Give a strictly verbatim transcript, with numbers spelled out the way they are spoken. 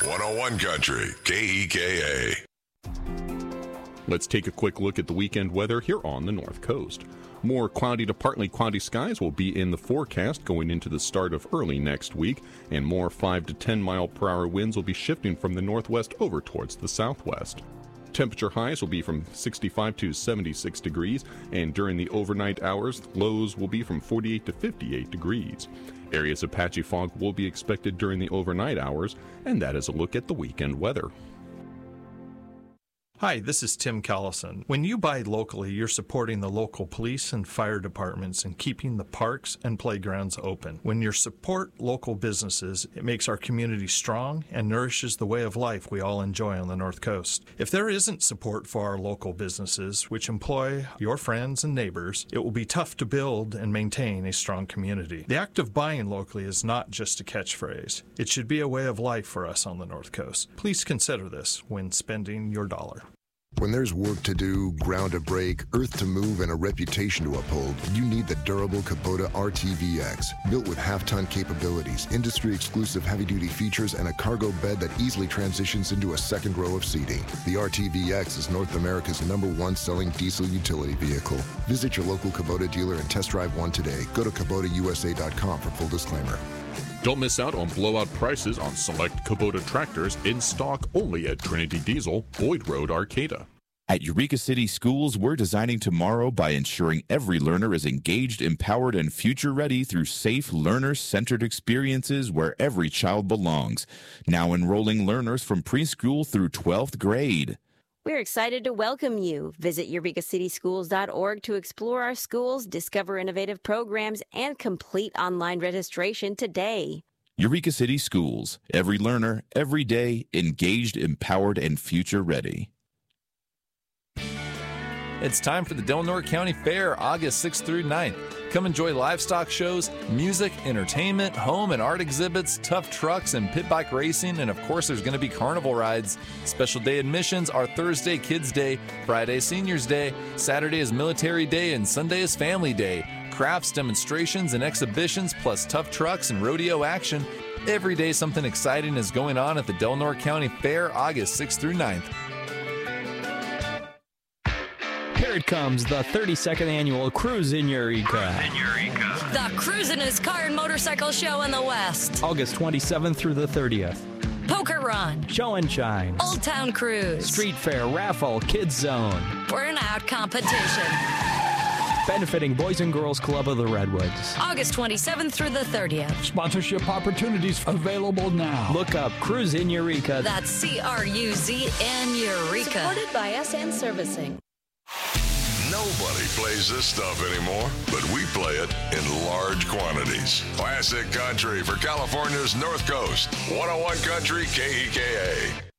one oh one Country, K E K A. Let's take a quick look at the weekend weather here on the North Coast. More cloudy to partly cloudy skies will be in the forecast going into the start of early next week, and more five to ten mile per hour winds will be shifting from the northwest over towards the southwest. Temperature highs will be from sixty-five to seventy-six degrees, and during the overnight hours, lows will be from forty-eight to fifty-eight degrees. Areas of patchy fog will be expected during the overnight hours, and that is a look at the weekend weather. Hi, this is Tim Callison. When you buy locally, you're supporting the local police and fire departments and keeping the parks and playgrounds open. When you support local businesses, it makes our community strong and nourishes the way of life we all enjoy on the North Coast. If there isn't support for our local businesses, which employ your friends and neighbors, it will be tough to build and maintain a strong community. The act of buying locally is not just a catchphrase. It should be a way of life for us on the North Coast. Please consider this when spending your dollar. When there's work to do, ground to break, earth to move, and a reputation to uphold, you need the durable Kubota R T V X. Built with half-ton capabilities, industry-exclusive heavy-duty features, and a cargo bed that easily transitions into a second row of seating. The R T V X is North America's number one selling diesel utility vehicle. Visit your local Kubota dealer and test drive one today. Go to Kubota U S A dot com for full disclaimer. Don't miss out on blowout prices on select Kubota tractors in stock only at Trinity Diesel, Boyd Road, Arcata. At Eureka City Schools, we're designing tomorrow by ensuring every learner is engaged, empowered, and future-ready through safe, learner-centered experiences where every child belongs. Now enrolling learners from preschool through twelfth grade. We're excited to welcome you. Visit eureka city schools dot org to explore our schools, discover innovative programs, and complete online registration today. Eureka City Schools. Every learner, every day, engaged, empowered, and future-ready. It's time for the Delnor County Fair, August sixth through ninth. Come enjoy livestock shows, music, entertainment, home and art exhibits, tough trucks, and pit bike racing, and of course there's going to be carnival rides. Special day admissions are Thursday Kids Day, Friday Seniors Day, Saturday is Military Day, and Sunday is Family Day. Crafts, demonstrations, and exhibitions, plus tough trucks and rodeo action. Every day something exciting is going on at the Delnor County Fair, August sixth through ninth. Here it comes, the thirty-second annual Cruise in Eureka. Cruise in Eureka. The cruisin'est car and motorcycle show in the West. August twenty-seventh through the thirtieth. Poker Run. Show and Shine. Old Town Cruise. Street Fair, Raffle, Kids Zone. Burnout Competition. Benefiting Boys and Girls Club of the Redwoods. August twenty-seventh through the thirtieth. Sponsorship opportunities available now. Look up Cruise in Eureka. That's C R U Z N Eureka. Supported by S N Servicing. Nobody plays this stuff anymore, but we play it in large quantities. Classic country for California's North Coast. one oh one Country, K E K A.